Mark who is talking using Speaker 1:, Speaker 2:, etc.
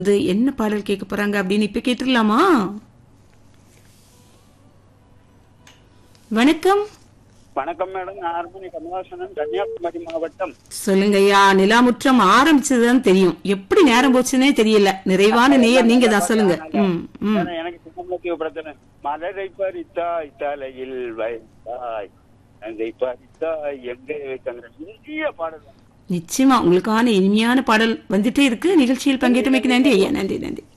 Speaker 1: இது என்ன பாடல் கேட்க போறாங்க அப்படின்னு இப்ப கேட்டுடலாமா? வணக்கம்.
Speaker 2: வணக்கம் மேடம். நான் அருமணி கமலாசனன், கன்னியாகுமரி மாவட்டம்.
Speaker 1: சொல்லுங்க ஐயா. நிலாமுற்றம் ஆரம்பிச்சதுதான் தெரியும், எப்படி நேரம் போச்சுன்னே தெரியல. நிறைவான நேயர் நீங்க தான். சொல்லுங்க.
Speaker 2: எனக்கு சின்னமுலக்கு பிரச்சனை. மலரை பறித்தாய் தலையில் வைத்தாய், அங்கை பறித்தாய் எங்கே வைத்தாங்கிற இந்திய பாடல்.
Speaker 1: நிச்சயமா உங்களுக்கான இனிமையான பாடல் வந்துட்டே இருக்கு. நிகழ்ச்சியில் பங்கேற்றமைக்கு நன்றி ஐயா. நன்றி நன்றி.